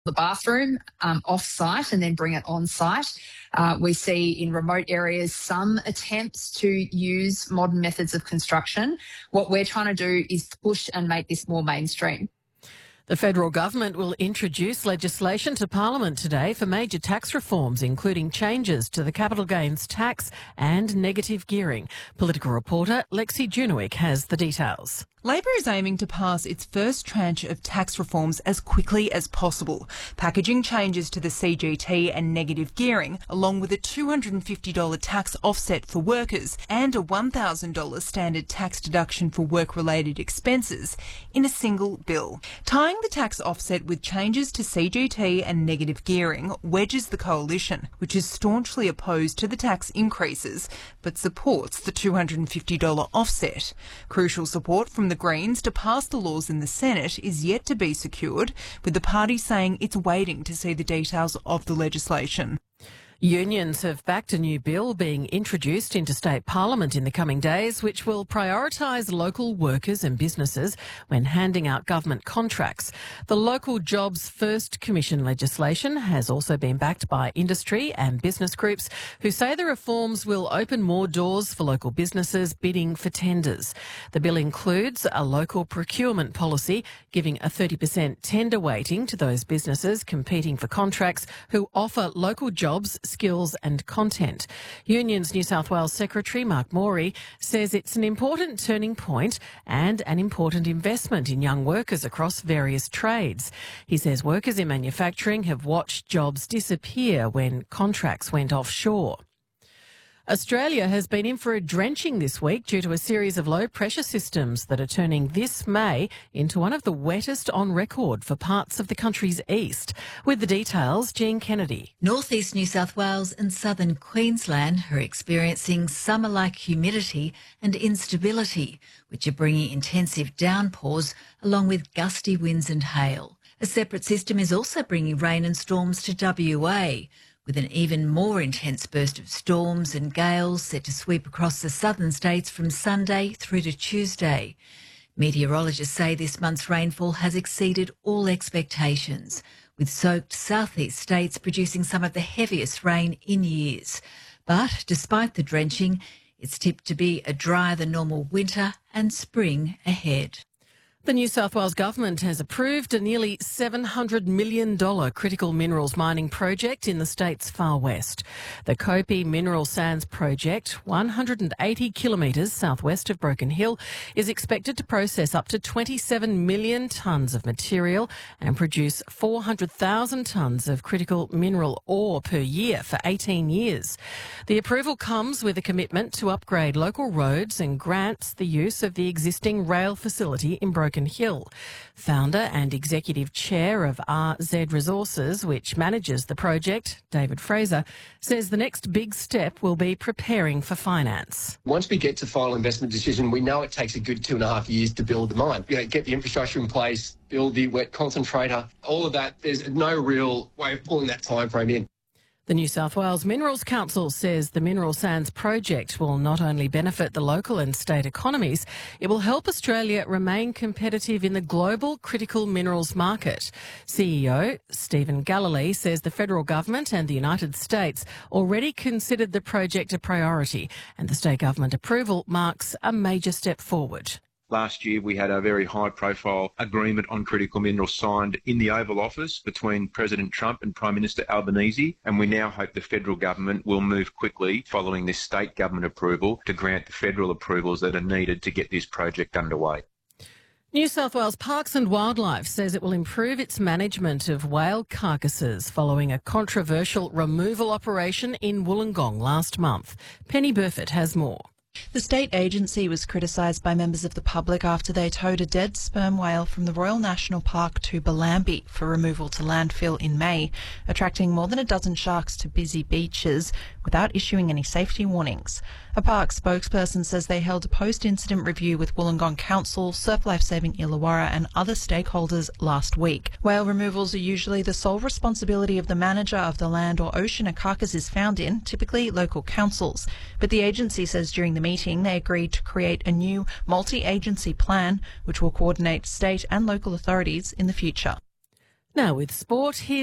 the bathroom off-site and then bring it on-site. We see in remote areas some attempts to use modern methods of construction. What we're trying to do is push and make this more mainstream. The federal government will introduce legislation to Parliament today for major tax reforms, including changes to the capital gains tax and negative gearing. Political reporter Lexi Junowick has the details. Labor is aiming to pass its first tranche of tax reforms as quickly as possible, packaging changes to the CGT and negative gearing, along with a $250 tax offset for workers and a $1,000 standard tax deduction for work-related expenses in a single bill. Tying the tax offset with changes to CGT and negative gearing wedges the coalition, which is staunchly opposed to the tax increases but supports the $250 offset. Crucial support from the Greens to pass the laws in the Senate is yet to be secured, with the party saying it's waiting to see the details of the legislation. Unions have backed a new bill being introduced into state parliament in the coming days, which will prioritise local workers and businesses when handing out government contracts. The Local Jobs First Commission legislation has also been backed by industry and business groups who say the reforms will open more doors for local businesses bidding for tenders. The bill includes a local procurement policy, giving a 30% tender weighting to those businesses competing for contracts who offer local jobs, skills and content. Unions New South Wales Secretary Mark Morey says it's an important turning point and an important investment in young workers across various trades. He says workers in manufacturing have watched jobs disappear when contracts went offshore. Australia has been in for a drenching this week due to a series of low-pressure systems that are turning this May into one of the wettest on record for parts of the country's east. With the details, Jean Kennedy. Northeast New South Wales and southern Queensland are experiencing summer-like humidity and instability, which are bringing intensive downpours along with gusty winds and hail. A separate system is also bringing rain and storms to WA, with an even more intense burst of storms and gales set to sweep across the southern states from Sunday through to Tuesday. Meteorologists say this month's rainfall has exceeded all expectations, with soaked southeast states producing some of the heaviest rain in years. But despite the drenching, it's tipped to be a drier than normal winter and spring ahead. The New South Wales Government has approved a nearly $700 million critical minerals mining project in the state's far west. The Kopi Mineral Sands Project, 180 kilometres southwest of Broken Hill, is expected to process up to 27 million tonnes of material and produce 400,000 tonnes of critical mineral ore per year for 18 years. The approval comes with a commitment to upgrade local roads and grants the use of the existing rail facility in Broken Hill. Founder and Executive Chair of RZ Resources, which manages the project, David Fraser, says the next big step will be preparing for finance. Once we get to final investment decision, we know it takes a good 2.5 years to build the mine. Get the infrastructure in place, build the wet concentrator, all of that. There's no real way of pulling that time frame in. The New South Wales Minerals Council says the Mineral Sands project will not only benefit the local and state economies, it will help Australia remain competitive in the global critical minerals market. CEO Stephen Galilee says the federal government and the United States already considered the project a priority, and the state government approval marks a major step forward. Last year, we had a very high-profile agreement on critical minerals signed in the Oval Office between President Trump and Prime Minister Albanese, and we now hope the federal government will move quickly following this state government approval to grant the federal approvals that are needed to get this project underway. New South Wales Parks and Wildlife says it will improve its management of whale carcasses following a controversial removal operation in Wollongong last month. Penny Burford has more. The state agency was criticised by members of the public after they towed a dead sperm whale from the Royal National Park to Bellambi for removal to landfill in May, attracting more than a dozen sharks to busy beaches without issuing any safety warnings. A park spokesperson says they held a post-incident review with Wollongong Council, Surf Life Saving Illawarra and other stakeholders last week. Whale removals are usually the sole responsibility of the manager of the land or ocean a carcass is found in, typically local councils. But the agency says during the meeting they agreed to create a new multi-agency plan which will coordinate state and local authorities in the future. Now with sport, here